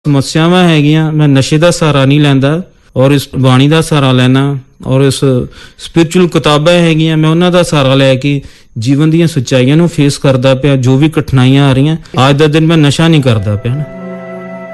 ਸਮੱਸਿਆਵਾਂ ਹੈਗੀਆਂ, ਮੈਂ ਨਸ਼ੇ ਦਾ ਸਹਾਰਾ ਨਹੀਂ ਲੈਂਦਾ ਔਰ ਇਸ ਬਾਣੀ ਦਾ ਸਹਾਰਾ ਲੈਣਾ ਔਰ ਇਸ ਸਪਿਰਚੁਅਲ ਕਿਤਾਬਾਂ ਹੈਗੀਆਂ, ਮੈਂ ਉਹਨਾਂ ਦਾ ਸਹਾਰਾ ਲੈ ਕੇ ਜੀਵਨ ਦੀਆਂ ਸੱਚਾਈਆਂ ਨੂੰ ਫੇਸ ਕਰਦਾ ਪਿਆ। ਜੋ ਵੀ ਕਠਿਨਾਈਆਂ ਆ ਰਹੀਆਂ, ਅੱਜ ਦਾ ਦਿਨ ਮੈਂ ਨਸ਼ਾ ਨਹੀਂ ਕਰਦਾ ਪਿਆ ਨਾ।